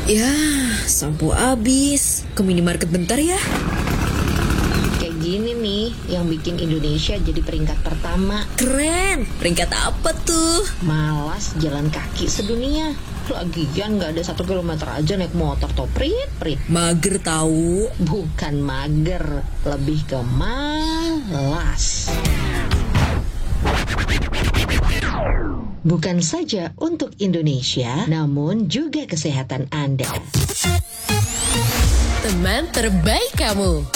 Ya, sampo habis. Ke minimarket bentar ya. Kayak gini nih yang bikin Indonesia jadi peringkat pertama. Keren. Peringkat apa tuh? Malas jalan kaki sedunia. Lagian gak ada 1 kilometer aja naik motor toh prit. Mager tahu. Bukan mager, lebih ke malas. Bukan saja untuk Indonesia, namun juga kesehatan Anda. Teman terbaik kamu.